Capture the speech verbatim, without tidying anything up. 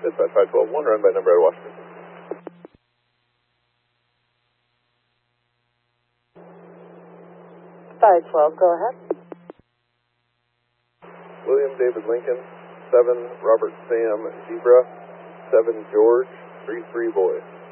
Dispatch five twelve one, run by number out of Washington. five twelve, go ahead. William David Lincoln, seven Robert Sam Zebra, seven George, three three boy.